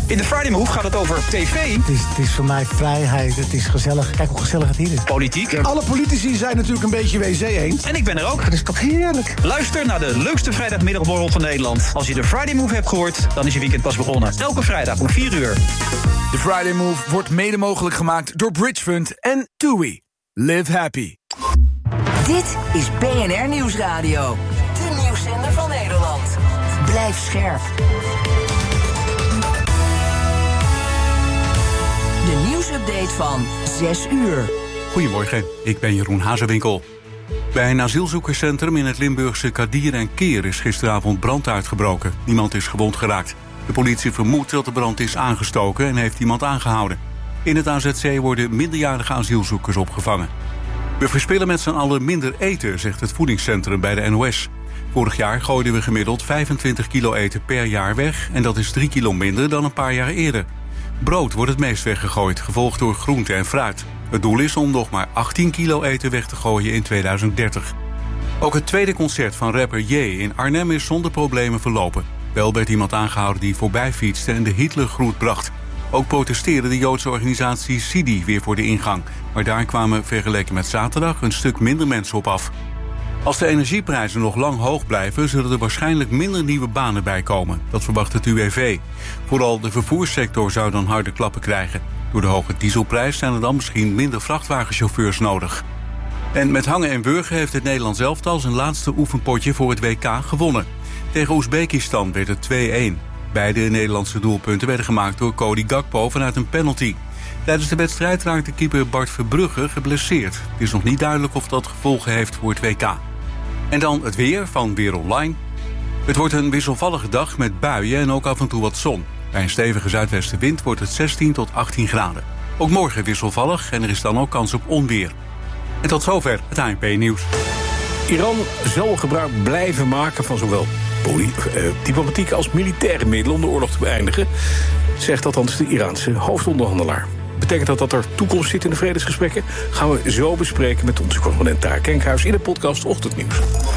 In de Friday Move gaat het over tv. Het is voor mij vrijheid, het is gezellig. Kijk hoe gezellig het hier is. Politiek. Alle politici zijn natuurlijk een beetje WC eens. En ik ben er ook. Dat is toch heerlijk? Luister naar de leukste vrijdagmiddagborrel van Nederland. Als je de Friday Move hebt gehoord, dan is je weekend pas begonnen. Elke vrijdag om 4 uur. De Friday Move wordt mede mogelijk gemaakt door Bridge Fund en TUI. Live happy. Dit is BNR Nieuwsradio. De nieuwszender van Nederland. Blijf scherp. De nieuwsupdate van 6 uur. Goedemorgen, ik ben Jeroen Hazewinkel. Bij een asielzoekerscentrum in het Limburgse Kadir en Keer is gisteravond brand uitgebroken. Niemand is gewond geraakt. De politie vermoedt dat de brand is aangestoken en heeft iemand aangehouden. In het AZC worden minderjarige asielzoekers opgevangen. We verspillen met z'n allen minder eten, zegt het voedingscentrum bij de NOS. Vorig jaar gooiden we gemiddeld 25 kilo eten per jaar weg en dat is 3 kilo minder dan een paar jaar eerder. Brood wordt het meest weggegooid, gevolgd door groente en fruit. Het doel is om nog maar 18 kilo eten weg te gooien in 2030. Ook het tweede concert van rapper J in Arnhem is zonder problemen verlopen. Wel werd iemand aangehouden die voorbij fietste en de Hitlergroet bracht. Ook protesteerde de Joodse organisatie Sidi weer voor de ingang. Maar daar kwamen vergeleken met zaterdag een stuk minder mensen op af. Als de energieprijzen nog lang hoog blijven, zullen er waarschijnlijk minder nieuwe banen bijkomen. Dat verwacht het UWV. Vooral de vervoerssector zou dan harde klappen krijgen. Door de hoge dieselprijs zijn er dan misschien minder vrachtwagenchauffeurs nodig. En met hangen en wurgen heeft het Nederlands elftal zijn laatste oefenpotje voor het WK gewonnen. Tegen Oezbekistan werd het 2-1. Beide Nederlandse doelpunten werden gemaakt door Cody Gakpo vanuit een penalty. Tijdens de wedstrijd raakte keeper Bart Verbrugge geblesseerd. Het is nog niet duidelijk of dat gevolgen heeft voor het WK. En dan het weer van Weer Online. Het wordt een wisselvallige dag met buien en ook af en toe wat zon. Bij een stevige zuidwestenwind wordt het 16 tot 18 graden. Ook morgen wisselvallig en er is dan ook kans op onweer. En tot zover het ANP-nieuws. Iran zal gebruik blijven maken van zowel diplomatieke als militaire middelen om de oorlog te beëindigen, zegt althans de Iraanse hoofdonderhandelaar. Betekent dat er toekomst zit in de vredesgesprekken? Gaan we zo bespreken met onze correspondent Taar Kenkhuis in de podcast Ochtendnieuws.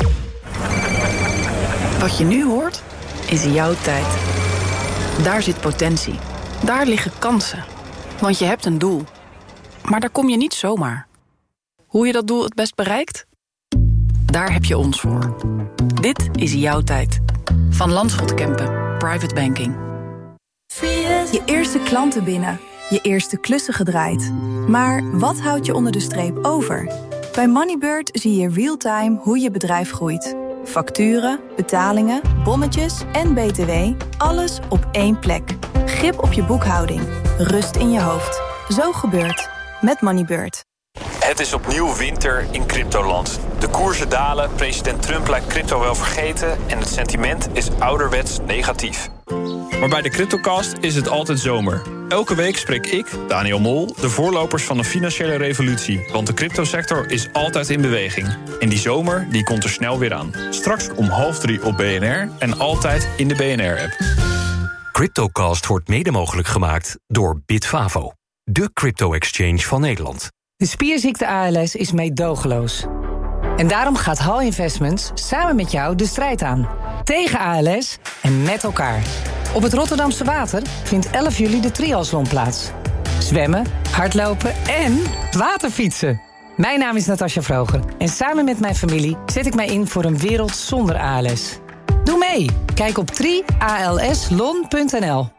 Wat je nu hoort, is jouw tijd. Daar zit potentie. Daar liggen kansen. Want je hebt een doel. Maar daar kom je niet zomaar. Hoe je dat doel het best bereikt? Daar heb je ons voor. Dit is jouw tijd. Van Landschot Kempen, Private Banking. Je eerste klanten binnen. Je eerste klussen gedraaid. Maar wat houdt je onder de streep over? Bij Moneybird zie je real-time hoe je bedrijf groeit. Facturen, betalingen, bonnetjes en BTW. Alles op één plek. Grip op je boekhouding. Rust in je hoofd. Zo gebeurt met Moneybird. Het is opnieuw winter in cryptoland. De koersen dalen, president Trump lijkt crypto wel vergeten en het sentiment is ouderwets negatief. Maar bij de CryptoCast is het altijd zomer. Elke week spreek ik, Daniel Mol, de voorlopers van de financiële revolutie. Want de cryptosector is altijd in beweging. En die zomer die komt er snel weer aan. Straks om 2:30 op BNR en altijd in de BNR-app. CryptoCast wordt mede mogelijk gemaakt door Bitfavo, de crypto-exchange van Nederland. De spierziekte ALS is meedogenloos. En daarom gaat HAL Investments samen met jou de strijd aan. Tegen ALS en met elkaar. Op het Rotterdamse Water vindt 11 juli de triathlon plaats. Zwemmen, hardlopen en waterfietsen. Mijn naam is Natasja Vroger en samen met mijn familie zet ik mij in voor een wereld zonder ALS. Doe mee! Kijk op trialslon.nl.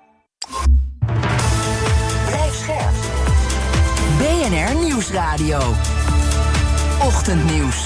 Blijf scherp. BNR Nieuwsradio. Ochtendnieuws.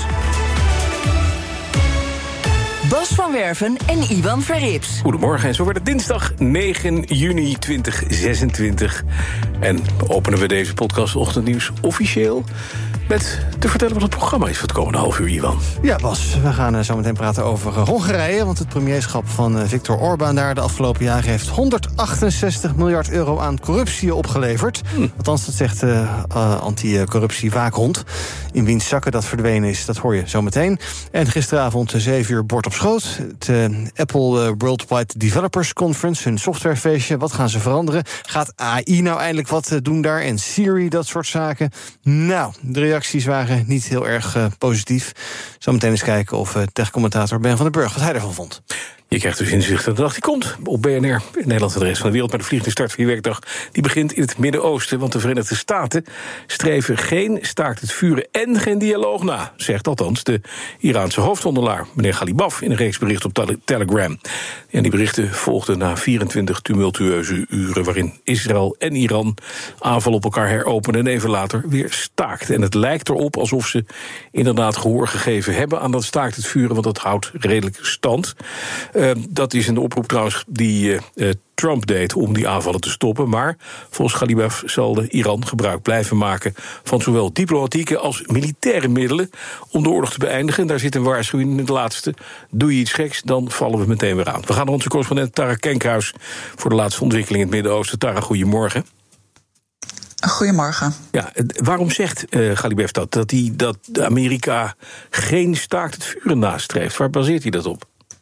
Bas van Werven en Iwan Verrips. Goedemorgen, en zo werd het dinsdag 9 juni 2026. En openen we deze podcast Ochtendnieuws officieel met te vertellen wat het programma is voor het komende half uur, Iwan. Ja, Bas, we gaan zo meteen praten over Hongarije, want het premierschap van Viktor Orbán daar de afgelopen jaren heeft 168 miljard euro aan corruptie opgeleverd. Althans, dat zegt de anti-corruptie-waakhond. In wiens zakken dat verdwenen is, dat hoor je zo meteen. En gisteravond 7 uur bord op schoot. Het Apple Worldwide Developers Conference, hun softwarefeestje. Wat gaan ze veranderen? Gaat AI nou eindelijk wat doen daar? En Siri, dat soort zaken? Nou, de reacties waren niet heel erg positief. Zometeen eens kijken of tech-commentator Ben van den Burg wat hij ervan vond. Je krijgt dus inzicht in de dag die komt op BNR. In Nederland en de rest van de wereld. Maar de vliegende start van je werkdag die begint in het Midden-Oosten. Want de Verenigde Staten streven geen staakt het vuren en geen dialoog na. Zegt althans de Iraanse hoofdonderdelaar, meneer Ghalibaf, in een reeks berichten op Telegram. En die berichten volgden na 24 tumultueuze uren waarin Israël en Iran aanval op elkaar heropenen en even later weer staakt. En het lijkt erop alsof ze inderdaad gehoor gegeven hebben aan dat staakt het vuren, want dat houdt redelijk stand. Dat is een oproep trouwens die Trump deed om die aanvallen te stoppen. Maar volgens Ghalibaf zal de Iran gebruik blijven maken van zowel diplomatieke als militaire middelen om de oorlog te beëindigen. En daar zit een waarschuwing in het laatste. Doe je iets geks, dan vallen we meteen weer aan. We gaan naar onze correspondent Tara Kenkhuis voor de laatste ontwikkeling in het Midden-Oosten. Tara, goedemorgen. Goedemorgen. Ja, waarom zegt Ghalibaf dat Amerika geen staakt het vuren nastreeft? Waar baseert hij dat op?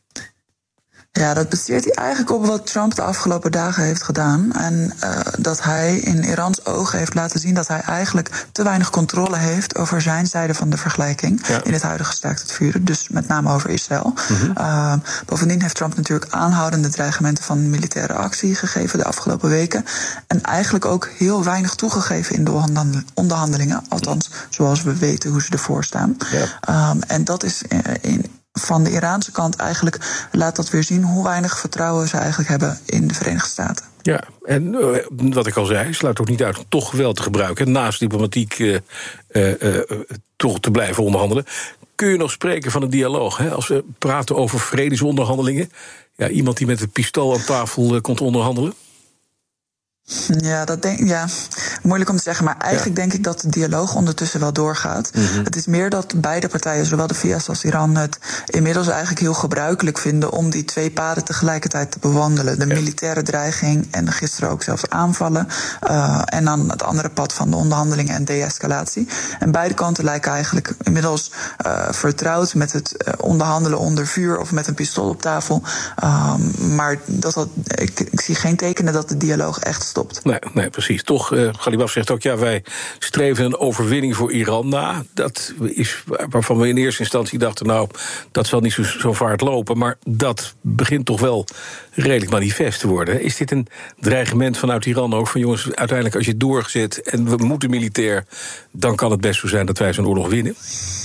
Ja, dat baseert hij eigenlijk op wat Trump de afgelopen dagen heeft gedaan. En dat hij in Irans ogen heeft laten zien dat hij eigenlijk te weinig controle heeft over zijn zijde van de vergelijking in het huidige staakt het vuren. Dus met name over Israël. Bovendien heeft Trump natuurlijk aanhoudende dreigementen van militaire actie gegeven de afgelopen weken. En eigenlijk ook heel weinig toegegeven in de onderhandelingen. Althans, zoals we weten hoe ze ervoor staan. En dat is van de Iraanse kant eigenlijk laat dat weer zien hoe weinig vertrouwen ze eigenlijk hebben in de Verenigde Staten. Ja, en wat ik al zei, sluit ook niet uit om toch geweld te gebruiken, naast diplomatiek toch te blijven onderhandelen. Kun je nog spreken van een dialoog? Hè? Als we praten over vredesonderhandelingen, ja, iemand die met een pistool aan tafel komt onderhandelen? Ja, moeilijk om te zeggen, maar eigenlijk denk ik dat de dialoog ondertussen wel doorgaat. Het is meer dat beide partijen, zowel de VS als Iran, het inmiddels eigenlijk heel gebruikelijk vinden om die twee paden tegelijkertijd te bewandelen. De militaire dreiging en gisteren ook zelfs aanvallen. En dan het andere pad van de onderhandelingen en de-escalatie. En beide kanten lijken eigenlijk inmiddels vertrouwd met het onderhandelen onder vuur of met een pistool op tafel. Maar ik zie geen tekenen dat de dialoog echt stopt. Nee, precies. Toch, Ghalibaf zegt ook, ja, wij streven een overwinning voor Iran na. Dat is waarvan we in eerste instantie dachten, nou, dat zal niet zo vaart lopen. Maar dat begint toch wel redelijk manifest te worden. Is dit een dreigement vanuit Iran ook? Van jongens, uiteindelijk als je het doorgezet en we moeten militair, dan kan het best zo zijn dat wij zo'n oorlog winnen?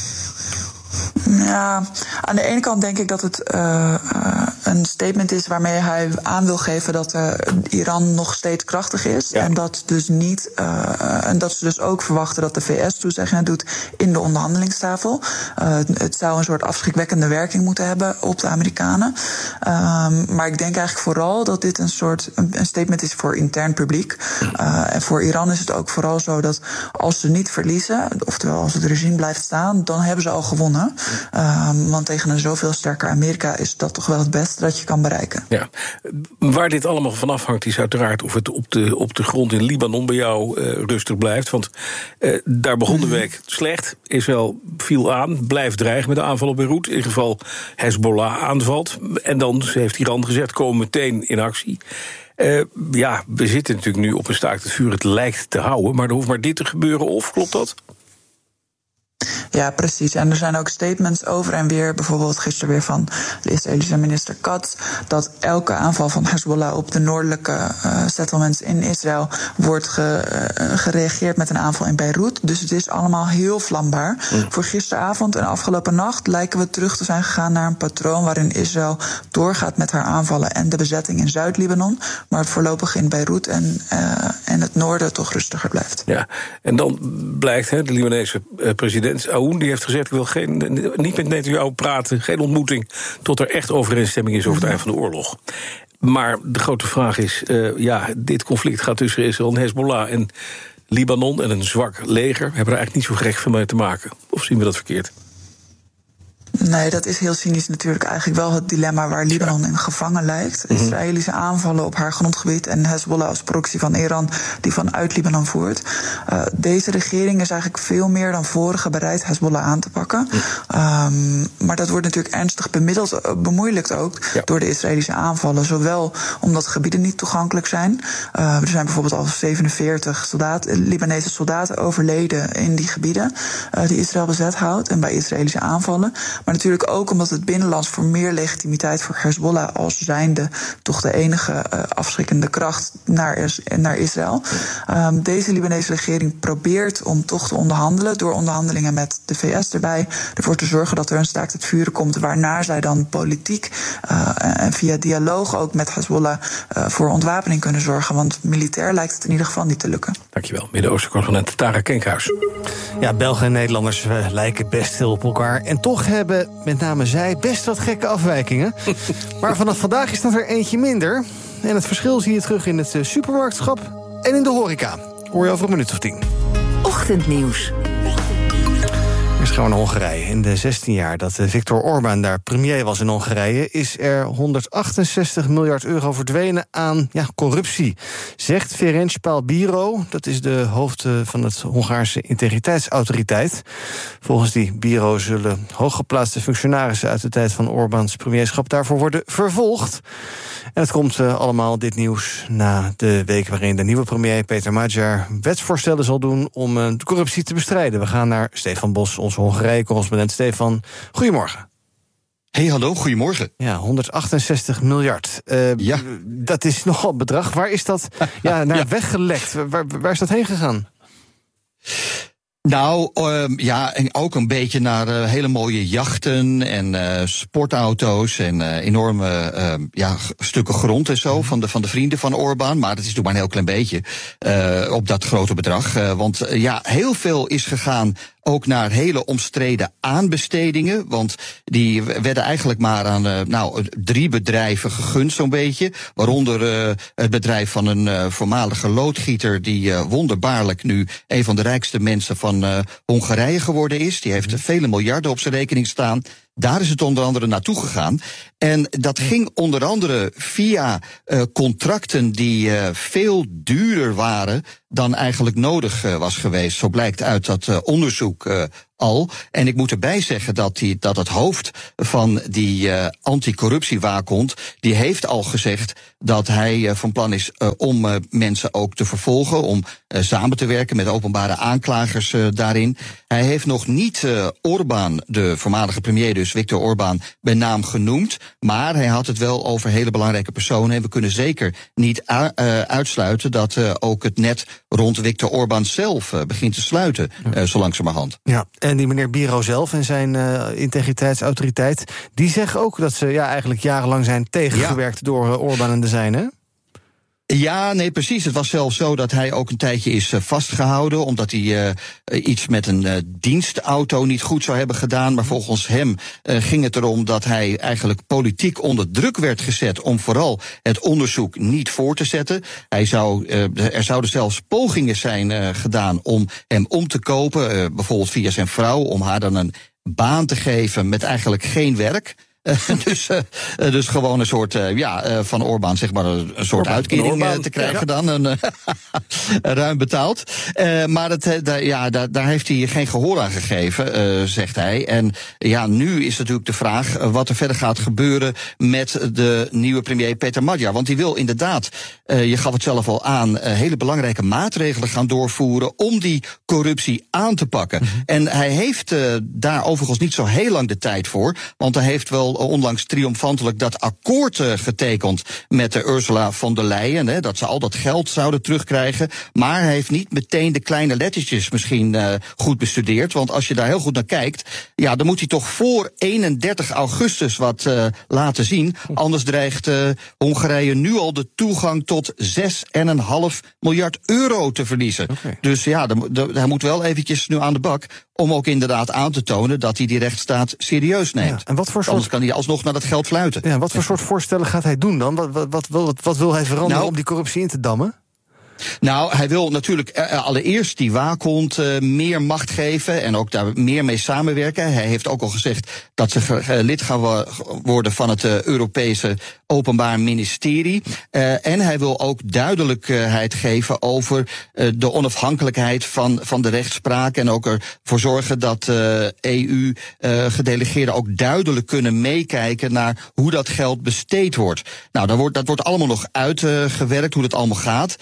Ja, aan de ene kant denk ik dat het een statement is waarmee hij aan wil geven dat Iran nog steeds krachtig is. Ja. En dat dus niet en dat ze dus ook verwachten dat de VS toezeggingen doet in de onderhandelingstafel. Het zou een soort afschrikwekkende werking moeten hebben op de Amerikanen. Maar ik denk eigenlijk vooral dat dit een statement is voor intern publiek. En voor Iran is het ook vooral zo dat als ze niet verliezen, oftewel als het regime blijft staan, dan hebben ze al gewonnen. Want tegen een zoveel sterker Amerika is dat toch wel het beste dat je kan bereiken. Ja. Waar dit allemaal van afhangt is uiteraard of het op de grond in Libanon bij jou rustig blijft. Want daar begon de week slecht. Israël viel aan, blijft dreigen met de aanval op Beirut. In geval Hezbollah aanvalt. En dan heeft Iran gezegd, komen meteen in actie. We zitten natuurlijk nu op een staakt het vuur. Het lijkt te houden, maar er hoeft maar dit te gebeuren. Of klopt dat? Ja, precies. En er zijn ook statements over en weer, bijvoorbeeld gisteren weer van de Israëlische minister Katz, dat elke aanval van Hezbollah op de noordelijke settlements in Israël wordt gereageerd met een aanval in Beirut. Dus het is allemaal heel vlambaar. Voor gisteravond en afgelopen nacht lijken we terug te zijn gegaan naar een patroon waarin Israël doorgaat met haar aanvallen en de bezetting in Zuid-Libanon, maar voorlopig in Beirut en het noorden toch rustiger blijft. Ja, en dan blijkt de Libanese president Aoun, die heeft gezegd, ik wil niet met Netanyahu praten, geen ontmoeting, tot er echt overeenstemming is over het eind van de oorlog. Maar de grote vraag is, dit conflict gaat tussen Israël en Hezbollah en Libanon en een zwak leger hebben er eigenlijk niet zo gek veel mee te maken. Of zien we dat verkeerd? Nee, dat is heel cynisch natuurlijk eigenlijk wel het dilemma waar Libanon in gevangen lijkt. Israëlische aanvallen op haar grondgebied en Hezbollah als proxy van Iran die vanuit Libanon voert. Deze regering is eigenlijk veel meer dan vorige bereid Hezbollah aan te pakken. Maar dat wordt natuurlijk ernstig bemoeilijkt ook door de Israëlische aanvallen. Zowel omdat gebieden niet toegankelijk zijn. Er zijn bijvoorbeeld al 47 Libanese soldaten overleden in die gebieden die Israël bezet houdt en bij Israëlische aanvallen. Maar Maar natuurlijk ook omdat het binnenland voor meer legitimiteit voor Hezbollah als zijnde toch de enige afschrikkende kracht naar Israël. Deze Libanese regering probeert om toch te onderhandelen, door onderhandelingen met de VS erbij, ervoor te zorgen dat er een staakt het vuren komt, waarna zij dan politiek en via dialoog ook met Hezbollah voor ontwapening kunnen zorgen. Want militair lijkt het in ieder geval niet te lukken. Dankjewel, Midden-Oosten-correspondent Tara Kenkhuis. Ja, Belgen en Nederlanders lijken best veel op elkaar. En toch hebben met name zij best wat gekke afwijkingen. Maar vanaf vandaag is dat er eentje minder. En het verschil zie je terug in het supermarktschap en in de horeca. Hoor je over een minuut of 10. Ochtendnieuws. Eerst gaan we naar Hongarije. In de 16 jaar dat Viktor Orbán daar premier was in Hongarije, is er 168 miljard euro verdwenen aan corruptie. Zegt Ferenc Pál-Bíró, dat is de hoofd van het Hongaarse integriteitsautoriteit. Volgens die bureau zullen hooggeplaatste functionarissen uit de tijd van Orbáns premierschap daarvoor worden vervolgd. En het komt allemaal, dit nieuws, na de week waarin de nieuwe premier Péter Magyar wetsvoorstellen zal doen om de corruptie te bestrijden. We gaan naar Stefan Bos, onze Hongarije-correspondent. Stefan, goedemorgen. Hey, hallo, goedemorgen. Ja, 168 miljard. Ja. Dat is nogal bedrag. Waar is dat naar weggelekt? Waar is dat heen gegaan? Nou, en ook een beetje naar hele mooie jachten en sportauto's en enorme stukken grond en zo van de vrienden van Orbán. Maar dat is natuurlijk maar een heel klein beetje op dat grote bedrag. Want heel veel is gegaan ook naar hele omstreden aanbestedingen. Want die werden eigenlijk maar aan 3 bedrijven gegund zo'n beetje. Waaronder het bedrijf van een voormalige loodgieter die wonderbaarlijk nu een van de rijkste mensen van Hongarije geworden is. Die heeft vele miljarden op zijn rekening staan. Daar is het onder andere naartoe gegaan. En dat ging onder andere via contracten die veel duurder waren dan eigenlijk nodig was geweest. Zo blijkt uit dat onderzoek al. En ik moet erbij zeggen dat het hoofd van die anticorruptiewaakhond, die heeft al gezegd dat hij van plan is om mensen ook te vervolgen, om samen te werken met openbare aanklagers daarin. Hij heeft nog niet Orbán, de voormalige premier dus, Viktor Orbán, bij naam genoemd. Maar hij had het wel over hele belangrijke personen. En we kunnen zeker niet uitsluiten dat ook het net rond Viktor Orbán zelf begint te sluiten, zo langzamerhand. Ja, en die meneer Bíró zelf en zijn integriteitsautoriteit, die zeggen ook dat ze eigenlijk jarenlang zijn tegengewerkt door Orbán en de zijnen. Ja, nee, precies. Het was zelfs zo dat hij ook een tijdje is vastgehouden, omdat hij iets met een dienstauto niet goed zou hebben gedaan. Maar volgens hem ging het erom dat hij eigenlijk politiek onder druk werd gezet om vooral het onderzoek niet voor te zetten. Er zouden zelfs pogingen zijn gedaan om hem om te kopen, bijvoorbeeld via zijn vrouw, om haar dan een baan te geven met eigenlijk geen werk. Dus gewoon een soort van Orbán, zeg maar, een soort uitkering te krijgen dan, ruim betaald. Maar daar heeft hij geen gehoor aan gegeven, zegt hij. En nu is natuurlijk de vraag wat er verder gaat gebeuren met de nieuwe premier Péter Magyar. Want die wil inderdaad, je gaf het zelf al aan, hele belangrijke maatregelen gaan doorvoeren om die corruptie aan te pakken. En hij heeft daar overigens niet zo heel lang de tijd voor, want hij heeft wel onlangs triomfantelijk dat akkoord getekend met Ursula von der Leyen, dat ze al dat geld zouden terugkrijgen. Maar hij heeft niet meteen de kleine lettertjes misschien goed bestudeerd. Want als je daar heel goed naar kijkt, dan moet hij toch voor 31 augustus wat laten zien. Anders dreigt Hongarije nu al de toegang tot 6,5 miljard euro te verliezen. Okay. Dus hij moet wel eventjes nu aan de bak om ook inderdaad aan te tonen dat hij die rechtsstaat serieus neemt. Ja, en wat voor Anders kan hij alsnog naar dat geld fluiten. Ja, wat voor soort voorstellen gaat hij doen dan? Wat wil hij veranderen om die corruptie in te dammen? Nou, hij wil natuurlijk allereerst die waakhond meer macht geven en ook daar meer mee samenwerken. Hij heeft ook al gezegd dat ze lid gaan worden van het Europese Openbaar Ministerie. En hij wil ook duidelijkheid geven over de onafhankelijkheid van de rechtspraak en ook ervoor zorgen dat EU-gedelegeerden ook duidelijk kunnen meekijken naar hoe dat geld besteed wordt. Nou, dat wordt allemaal nog uitgewerkt, hoe dat allemaal gaat. Maar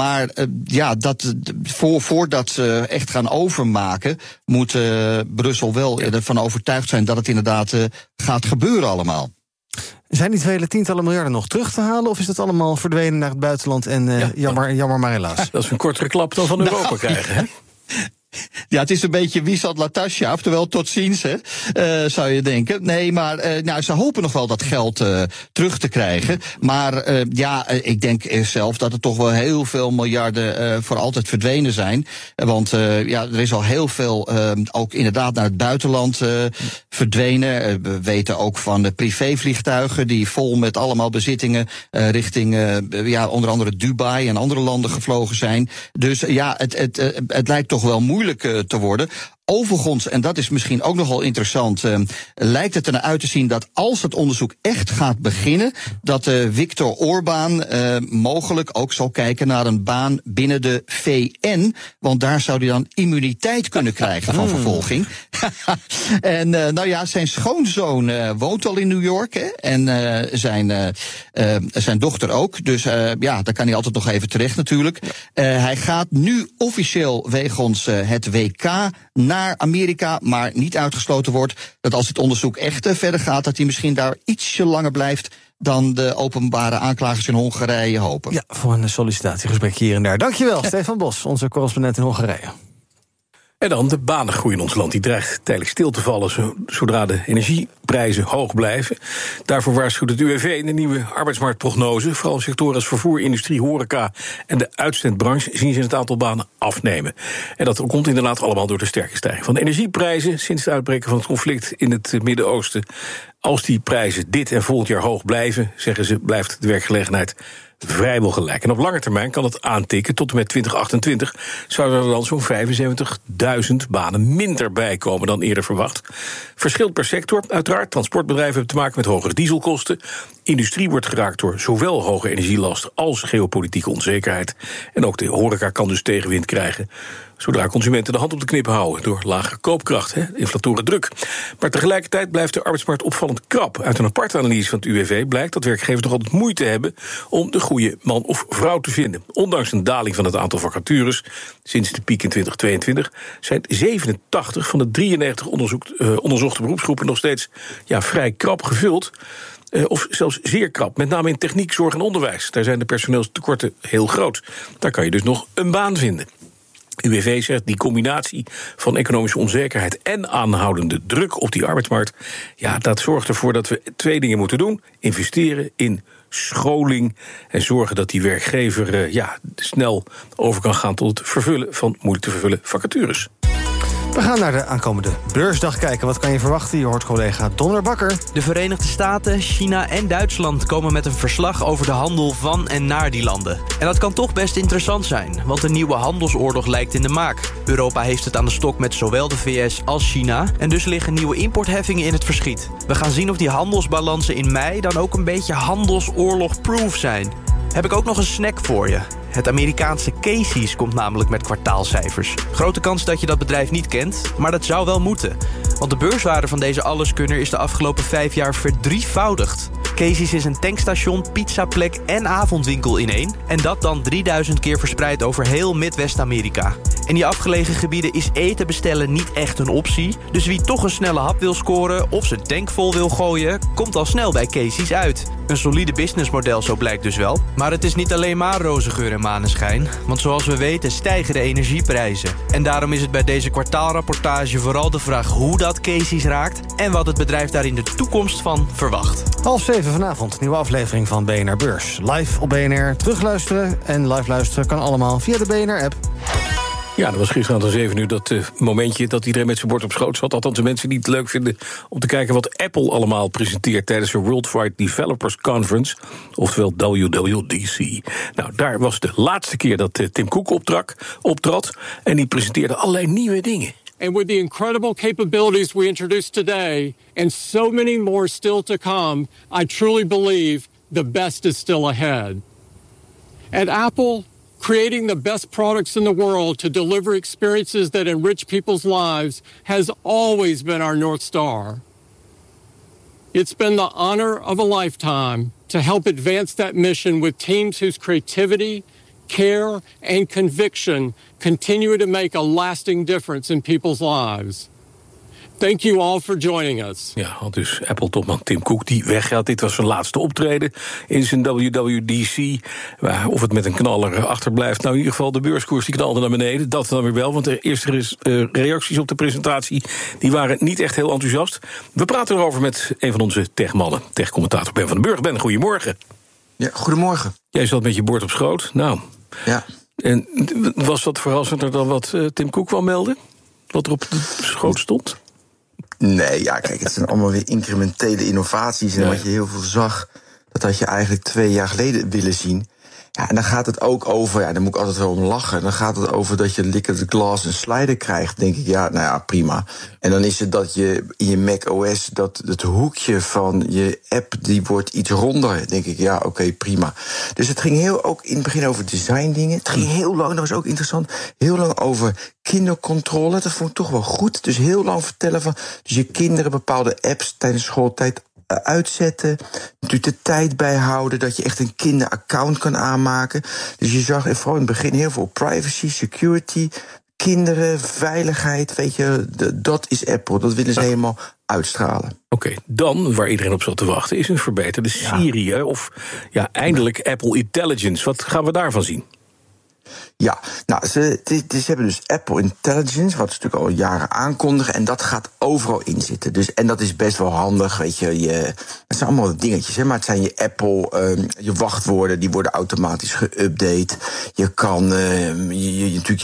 Maar voordat ze echt gaan overmaken, moet Brussel wel ervan overtuigd zijn dat het inderdaad gaat gebeuren allemaal. Zijn die vele tientallen miljarden nog terug te halen, of is dat allemaal verdwenen naar het buitenland en jammer maar helaas? Dat is een kortere klap dan van Europa krijgen, hè? Ja, het is een beetje Wisat Latasja, oftewel tot ziens, zou je denken. Nee, maar ze hopen nog wel dat geld terug te krijgen. Maar ik denk zelf dat er toch wel heel veel miljarden voor altijd verdwenen zijn. Want er is al heel veel ook inderdaad naar het buitenland verdwenen. We weten ook van de privévliegtuigen die vol met allemaal bezittingen richting onder andere Dubai en andere landen gevlogen zijn. Dus het lijkt toch wel moeilijk te worden. Overigens, en dat is misschien ook nogal interessant, lijkt het ernaar uit te zien dat als het onderzoek echt gaat beginnen, dat Viktor Orbán mogelijk ook zal kijken naar een baan binnen de VN. Want daar zou hij dan immuniteit kunnen krijgen van vervolging. En zijn schoonzoon woont al in New York, hè, en zijn dochter ook. Dus daar kan hij altijd nog even terecht natuurlijk. Hij gaat nu officieel wegens het WK naar Amerika, maar niet uitgesloten wordt dat als het onderzoek echt verder gaat, dat hij misschien daar ietsje langer blijft dan de openbare aanklagers in Hongarije hopen. Ja, voor een sollicitatiegesprek hier en daar. Dankjewel, Stefan Bos, onze correspondent in Hongarije. En dan de banengroei in ons land. Die dreigt tijdelijk stil te vallen zodra de energieprijzen hoog blijven. Daarvoor waarschuwt het UWV in de nieuwe arbeidsmarktprognose. Vooral sectoren als vervoer, industrie, horeca en de uitzendbranche zien ze het aantal banen afnemen. En dat komt inderdaad allemaal door de sterke stijging van de energieprijzen sinds het uitbreken van het conflict in het Midden-Oosten. Als die prijzen dit en volgend jaar hoog blijven, zeggen ze, blijft de werkgelegenheid vrijwel gelijk. En op lange termijn kan het aantikken. Tot en met 2028 zouden er dan zo'n 75.000 banen minder bijkomen dan eerder verwacht. Verschilt per sector. Uiteraard, transportbedrijven hebben te maken met hogere dieselkosten. Industrie wordt geraakt door zowel hoge energielasten als geopolitieke onzekerheid. En ook de horeca kan dus tegenwind krijgen zodra consumenten de hand op de knip houden door lagere koopkracht, inflatoren druk. Maar tegelijkertijd blijft de arbeidsmarkt opvallend krap. Uit een aparte analyse van het UWV blijkt dat werkgevers nog altijd moeite hebben om de goede man of vrouw te vinden. Ondanks een daling van het aantal vacatures sinds de piek in 2022 zijn 87 van de 93 onderzochte beroepsgroepen nog steeds vrij krap gevuld. Of zelfs zeer krap, met name in techniek, zorg en onderwijs. Daar zijn de personeelstekorten heel groot. Daar kan je dus nog een baan vinden. UWV zegt die combinatie van economische onzekerheid en aanhoudende druk op die arbeidsmarkt, dat zorgt ervoor dat we 2 dingen moeten doen. Investeren in scholing en zorgen dat die werkgever snel over kan gaan tot het vervullen van moeilijk te vervullen vacatures. We gaan naar de aankomende beursdag kijken. Wat kan je verwachten? Je hoort collega Donner Bakker. De Verenigde Staten, China en Duitsland komen met een verslag over de handel van en naar die landen. En dat kan toch best interessant zijn, want een nieuwe handelsoorlog lijkt in de maak. Europa heeft het aan de stok met zowel de VS als China en dus liggen nieuwe importheffingen in het verschiet. We gaan zien of die handelsbalansen in mei dan ook een beetje handelsoorlog-proof zijn. Heb ik ook nog een snack voor je. Het Amerikaanse Casey's komt namelijk met kwartaalcijfers. Grote kans dat je dat bedrijf niet kent, maar dat zou wel moeten. Want de beurswaarde van deze alleskunner is de afgelopen 5 jaar verdrievoudigd. Casey's is een tankstation, pizzaplek en avondwinkel in één. En dat dan 3000 keer verspreid over heel Midwest-Amerika. In die afgelegen gebieden is eten bestellen niet echt een optie. Dus wie toch een snelle hap wil scoren of zijn tank vol wil gooien, komt al snel bij Casey's uit. Een solide businessmodel, zo blijkt dus wel. Maar het is niet alleen maar roze geur en maneschijn. Want zoals we weten stijgen de energieprijzen. En daarom is het bij deze kwartaalrapportage vooral de vraag hoe dat Casey's raakt en wat het bedrijf daar in de toekomst van verwacht. 6:30 vanavond, nieuwe aflevering van BNR Beurs. Live op BNR, terugluisteren en live luisteren kan allemaal via de BNR-app. Ja, dat was gisteren aan 7 uur dat momentje dat iedereen met zijn bord op schoot zat. Althans de mensen die het leuk vinden om te kijken wat Apple allemaal presenteert tijdens de Worldwide Developers Conference, oftewel WWDC. Nou, daar was de laatste keer dat Tim Cook optrad en die presenteerde allerlei nieuwe dingen. And with the incredible capabilities we introduced today, and so many more still to come, I truly believe the best is still ahead. At Apple, creating the best products in the world to deliver experiences that enrich people's lives has always been our North Star. It's been the honor of a lifetime to help advance that mission with teams whose creativity, care, and conviction continue to make a lasting difference in people's lives. Thank you all for joining us. Ja, al dus Apple-topman Tim Cook die weggaat. Dit was zijn laatste optreden in zijn WWDC. Of het met een knaller achterblijft. Nou, in ieder geval, de beurskoers die knalde naar beneden. Dat dan weer wel, want de eerste reacties op de presentatie die waren niet echt heel enthousiast. We praten erover met een van onze techmannen, techcommentator Ben van den Burg. Ben, goedemorgen. Ja, goedemorgen. Jij zat met je bord op schoot. Nou, ja. En was dat verrassender dan wat Tim Cook kwam melden? Wat er op de schoot stond? Nee, ja, kijk, het zijn allemaal weer incrementele innovaties. En wat je heel veel zag, dat had je eigenlijk 2 jaar geleden willen zien. Ja, en dan gaat het ook over, ja, daar moet ik altijd wel om lachen. Dan gaat het over dat je liquid glass een slider krijgt. Denk ik, ja, nou ja, prima. En dan is het dat je in je Mac OS, dat het hoekje van je app, die wordt iets ronder. Denk ik, ja, oké, prima. Dus het ging heel ook in het begin over design dingen. Het ging heel lang, dat was ook interessant, heel lang over kindercontrole. Dat vond ik toch wel goed. Dus heel lang vertellen van, dus je kinderen bepaalde apps tijdens schooltijd uitzetten, natuurlijk de tijd bijhouden, dat je echt een kinderaccount kan aanmaken. Dus je zag vooral in het begin heel veel privacy, security, kinderen, veiligheid, weet je, dat is Apple. Dat willen ze helemaal uitstralen. Oké, dan, waar iedereen op zat te wachten, is een verbeterde Siri, hè? Of ja, eindelijk Apple Intelligence. Wat gaan we daarvan zien? Ja, nou, ze hebben dus Apple Intelligence, wat ze natuurlijk al jaren aankondigen, en dat gaat overal in zitten. Dus, en dat is best wel handig, weet je. Het zijn allemaal dingetjes, hè, maar het zijn je Apple, je wachtwoorden, die worden automatisch geüpdate. Je kan natuurlijk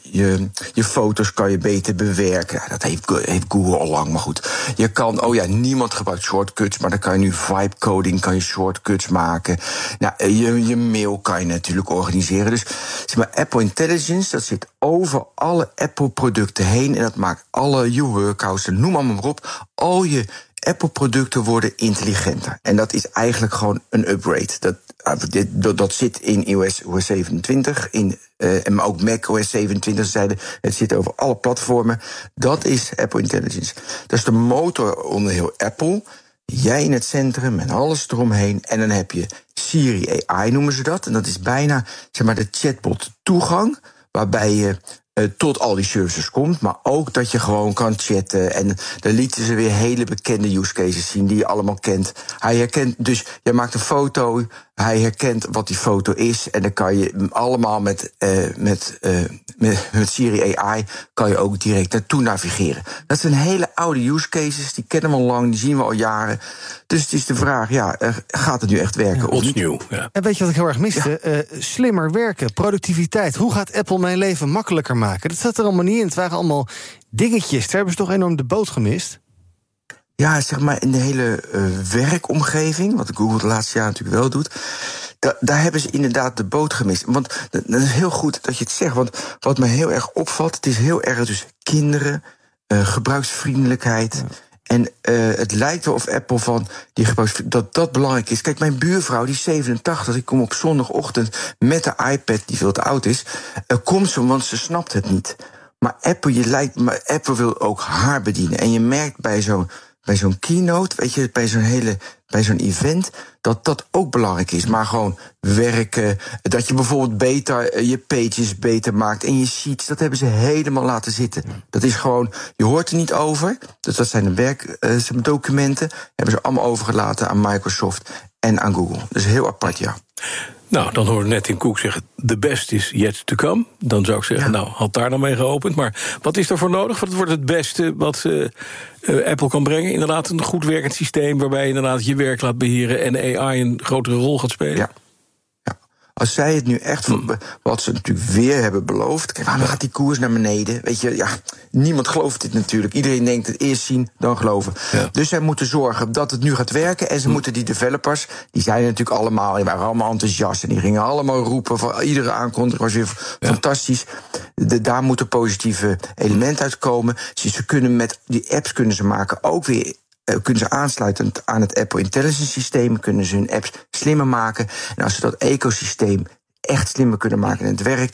je foto's kan je beter bewerken. Ja, dat heeft Google al lang, maar goed. Je kan, niemand gebruikt shortcuts, maar dan kan je nu vibe coding, kan je shortcuts maken. Nou, je mail kan je natuurlijk organiseren. Dus zeg maar, Apple Intelligence, dat zit over alle Apple-producten heen. En dat maakt alle je workouts, noem maar op. Al je Apple-producten worden intelligenter. En dat is eigenlijk gewoon een upgrade. Dat zit in iOS 27, maar ook Mac OS 27 zeiden, het zit over alle platformen. Dat is Apple Intelligence. Dat is de motor onder heel Apple. Jij in het centrum en alles eromheen. En dan heb je Siri AI, noemen ze dat. En dat is bijna, zeg maar, de chatbot toegang, waarbij je tot al die services komt, maar ook dat je gewoon kan chatten. En dan lieten ze weer hele bekende use cases zien die je allemaal kent. Hij herkent, dus jij maakt een foto, hij herkent wat die foto is, en dan kan je allemaal met Siri AI kan je ook direct naartoe navigeren. Dat zijn hele oude use cases, die kennen we al lang, die zien we al jaren. Dus het is de vraag, gaat het nu echt werken? Of nieuw? Ja. En weet je wat ik heel erg miste? Slimmer werken, productiviteit. Hoe gaat Apple mijn leven makkelijker maken? Dat zat er allemaal niet in. Het waren allemaal dingetjes. Daar hebben ze toch enorm de boot gemist? Ja, zeg maar in de hele werkomgeving, wat Google de laatste jaren natuurlijk wel doet, daar hebben ze inderdaad de boot gemist. Want dat is heel goed dat je het zegt. Want wat me heel erg opvalt, het is heel erg dus kinderen, gebruiksvriendelijkheid. Ja. En het lijkt wel of Apple van die dat belangrijk is. Kijk, mijn buurvrouw, die is 87, ik kom op zondagochtend met de iPad, die veel te oud is, komt ze, want ze snapt het niet. Maar Apple wil ook haar bedienen. En je merkt bij zo'n keynote, weet je, bij zo'n event, dat ook belangrijk is. Maar gewoon werken, dat je bijvoorbeeld beter je pages beter maakt en je sheets, dat hebben ze helemaal laten zitten. Dat is gewoon, je hoort er niet over. Dus dat zijn de werkdocumenten, hebben ze allemaal overgelaten aan Microsoft en aan Google. Dus heel apart, ja. Nou, dan hoorde net Tim Cook zeggen, the best is yet to come. Dan zou ik zeggen, had daar dan mee geopend. Maar wat is daarvoor nodig? Wat wordt het beste wat Apple kan brengen? Inderdaad, een goed werkend systeem waarbij je inderdaad je werk laat beheren en AI een grotere rol gaat spelen? Ja. Als zij het nu echt, wat ze natuurlijk weer hebben beloofd, kijk, waarom gaat die koers naar beneden? Weet je, niemand gelooft dit natuurlijk. Iedereen denkt het eerst zien, dan geloven. Ja. Dus zij moeten zorgen dat het nu gaat werken. En ze moeten die developers, die zijn natuurlijk allemaal, die waren allemaal enthousiast. En die gingen allemaal roepen, van iedere aankondiging was weer fantastisch. Daar moeten positieve elementen uitkomen. Dus ze kunnen met die apps kunnen ze maken ook weer, kunnen ze aansluiten aan het Apple Intelligence systeem, kunnen ze hun apps slimmer maken. En als ze dat ecosysteem echt slimmer kunnen maken en het werkt,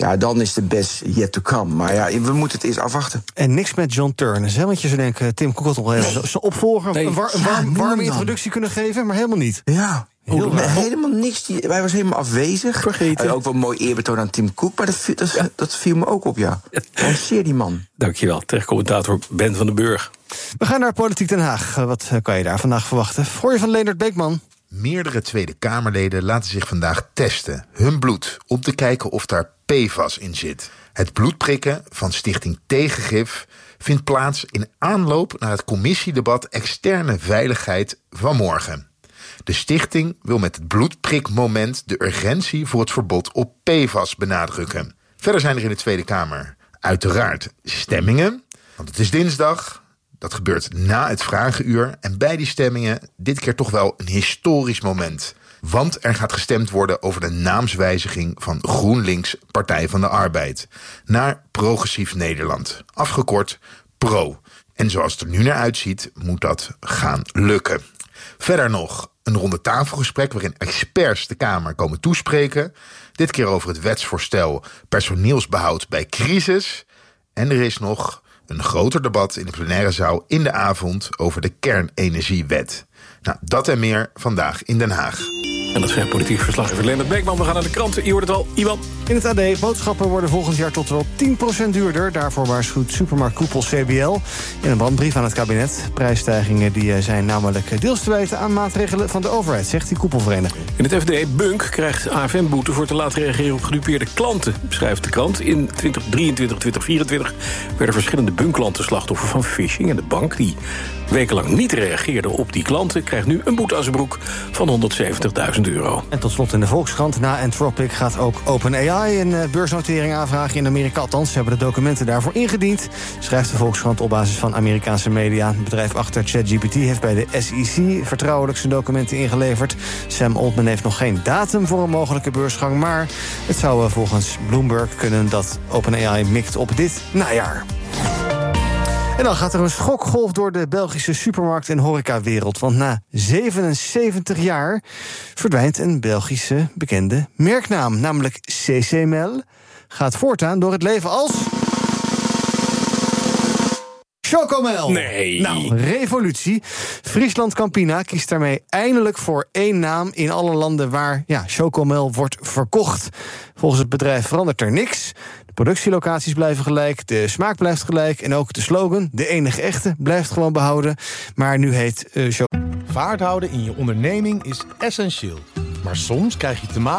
ja, dan is de best yet to come. Maar ja, we moeten het eerst afwachten. En niks met John Turnus, hè? Want je zou denken, Tim Cook had nog wel zijn opvolger... een warme introductie kunnen geven, maar helemaal niet. Ja. Helemaal niks. Hij was helemaal afwezig. Vergeten. Ook wel een mooi eerbetoon aan Tim Cook, maar dat viel me ook op, ja. Lanceer die man. Dankjewel, terechtcommentator Ben van den Burg. We gaan naar Politiek Den Haag. Wat kan je daar vandaag verwachten? Hoor je van Leendert Beekman? Meerdere Tweede Kamerleden laten zich vandaag testen, hun bloed, om te kijken of daar PFAS in zit. Het bloedprikken van Stichting Tegengif vindt plaats in aanloop naar het commissiedebat Externe Veiligheid van morgen. De stichting wil met het bloedprikmoment de urgentie voor het verbod op PFAS benadrukken. Verder zijn er in de Tweede Kamer uiteraard stemmingen, want het is dinsdag. Dat gebeurt na het vragenuur. En bij die stemmingen dit keer toch wel een historisch moment. Want er gaat gestemd worden over de naamswijziging van GroenLinks Partij van de Arbeid naar Progressief Nederland. Afgekort PRO. En zoals het er nu naar uitziet, moet dat gaan lukken. Verder nog een ronde tafelgesprek waarin experts de Kamer komen toespreken. Dit keer over het wetsvoorstel personeelsbehoud bij crisis. En er is nog een groter debat in de plenaire zaal in de avond over de kernenergiewet. Nou, dat en meer vandaag in Den Haag. En dat zijn politiek verslaggever Leendert Beekman. We gaan naar de kranten. Je hoort het al, Iwan. In het AD, boodschappen worden volgend jaar tot wel 10% duurder. Daarvoor waarschuwt supermarktkoepel CBL in een brandbrief aan het kabinet. Prijsstijgingen die zijn namelijk deels te wijten aan maatregelen van de overheid, zegt die koepelvereniging. In het FD, Bunk krijgt AFM-boete voor te laat reageren op gedupeerde klanten, beschrijft de krant. In 2023, 2024 werden verschillende Bunk-klanten slachtoffer van phishing. En de bank, die wekenlang niet reageerde op die klanten, krijgt nu een boete aan zijn broek van €170.000. En tot slot in de Volkskrant, na Anthropic gaat ook OpenAI een beursnotering aanvragen in Amerika. Althans, ze hebben de documenten daarvoor ingediend, schrijft de Volkskrant op basis van Amerikaanse media. Het bedrijf achter ChatGPT heeft bij de SEC vertrouwelijk zijn documenten ingeleverd. Sam Altman heeft nog geen datum voor een mogelijke beursgang, maar het zou volgens Bloomberg kunnen dat OpenAI mikt op dit najaar. En dan gaat er een schokgolf door de Belgische supermarkt- en horecawereld. Want na 77 jaar verdwijnt een Belgische bekende merknaam. Namelijk CCML gaat voortaan door het leven als Chocomel. Nee. Nou, revolutie. Friesland Campina kiest daarmee eindelijk voor één naam in alle landen waar Chocomel wordt verkocht. Volgens het bedrijf verandert er niks. De productielocaties blijven gelijk, de smaak blijft gelijk en ook de slogan, de enige echte, blijft gewoon behouden. Maar nu heet Vaart houden in je onderneming is essentieel. Maar soms krijg je te maken